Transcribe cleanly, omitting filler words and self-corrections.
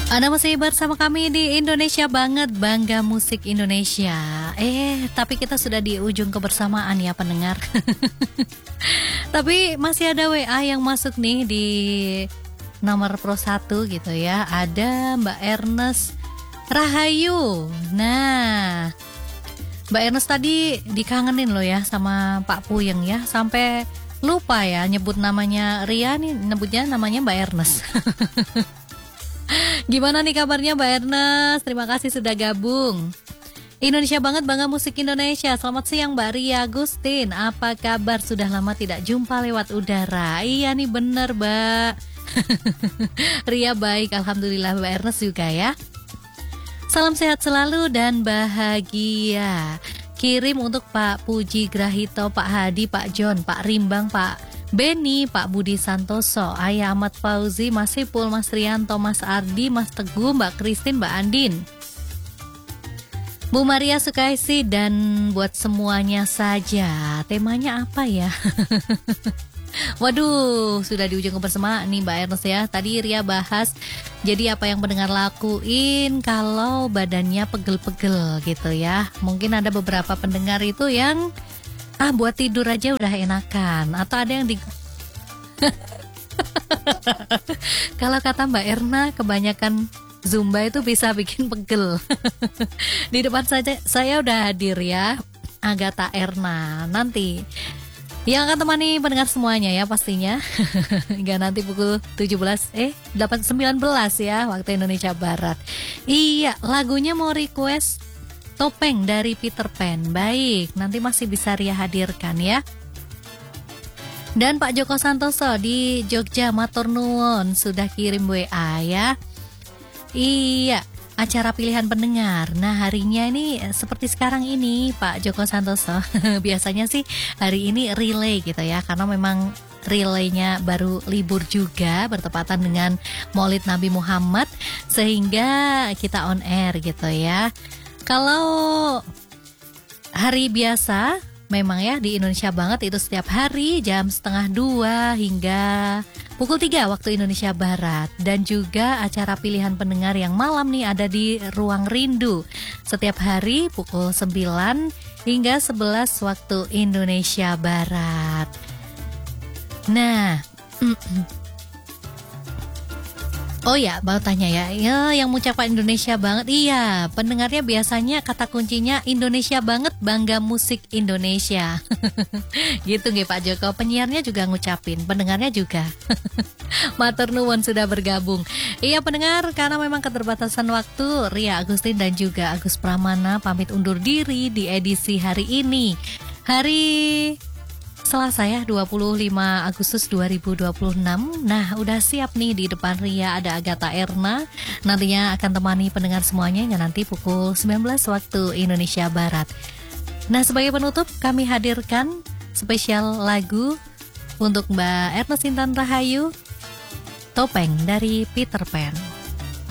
Anda masih bersama kami di Indonesia Banget, Bangga Musik Indonesia. Tapi kita sudah di ujung kebersamaan ya pendengar. Tapi masih ada WA yang masuk nih di nomor Pro 1 gitu ya. Ada Mbak Ernest Rahayu. Nah, Mbak Ernest tadi dikangenin loh ya sama Pak Puyeng ya. Sampai lupa ya nyebut namanya Ria nih, nyebutnya namanya Mbak Ernest. Gimana nih kabarnya Mbak Ernest? Terima kasih sudah gabung. Indonesia Banget, Bangga Musik Indonesia. Selamat siang Mbak Ria Agustin. Apa kabar? Sudah lama tidak jumpa lewat udara. Iya nih bener Mbak. Ria baik, Alhamdulillah. Mbak Ernest juga ya. Salam sehat selalu dan bahagia. Kirim untuk Pak Puji Grahito, Pak Hadi, Pak John, Pak Rimbang, Pak Beni, Pak Budi Santoso, Ayah Ahmad Fauzi, Mas Sipul, Mas Rianto, Mas Ardi, Mas Teguh, Mbak Kristin, Mbak Andin, Bu Maria Sukaisi, dan buat semuanya saja. Temanya apa ya? Waduh, sudah di ujung kebersamaan nih Mbak Ernest ya. Tadi Ria bahas, jadi apa yang pendengar lakuin kalau badannya pegel-pegel gitu ya. Mungkin ada beberapa pendengar itu yang buat tidur aja udah enakan. Atau ada yang kalau kata Mbak Erna, kebanyakan Zumba itu bisa bikin pegel. Di depan saja saya udah hadir ya, Agatha Erna. Nanti yang akan temani pendengar semuanya ya pastinya. Hingga nanti pukul 19 ya waktu Indonesia Barat. Iya, lagunya mau request Topeng dari Peter Pan. Baik, nanti masih bisa Ria hadirkan ya. Dan Pak Joko Santoso di Jogja, matur nuwun sudah kirim WA ya. Iya, acara pilihan pendengar. Nah, harinya ini seperti sekarang ini Pak Joko Santoso. Biasanya sih hari ini relay gitu ya, karena memang relaynya baru libur juga bertepatan dengan Maulid Nabi Muhammad, sehingga kita on air gitu ya. Kalau hari biasa memang ya di Indonesia Banget itu setiap hari jam 1:30 hingga pukul 3 waktu Indonesia Barat. Dan juga acara pilihan pendengar yang malam nih ada di Ruang Rindu setiap hari pukul 9 hingga 11 waktu Indonesia Barat. Nah, oh ya, mau tanya ya, yang mengucapkan Indonesia Banget, iya, pendengarnya biasanya kata kuncinya Indonesia Banget, Bangga Musik Indonesia. Gitu nggih Pak Joko, penyiarnya juga ngucapin, pendengarnya juga. Matur nuwun sudah bergabung. Iya pendengar, karena memang keterbatasan waktu, Ria Agustin dan juga Agus Pramana pamit undur diri di edisi hari ini. Hari Selasa ya, 25 Agustus 2026. Nah, udah siap nih di depan Ria ada Agatha Erna. Nantinya akan temani pendengar semuanya hingga nanti pukul 19 waktu Indonesia Barat. Nah, sebagai penutup kami hadirkan spesial lagu untuk Mbak Ernest Intan Rahayu, Topeng dari Peter Pan.